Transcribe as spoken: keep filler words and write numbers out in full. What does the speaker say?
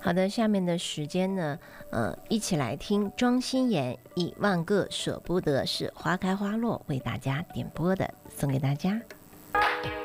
好的，下面的时间呢，呃，一起来听庄心妍《一万个舍不得》是花开花落为大家点播的，送给大家。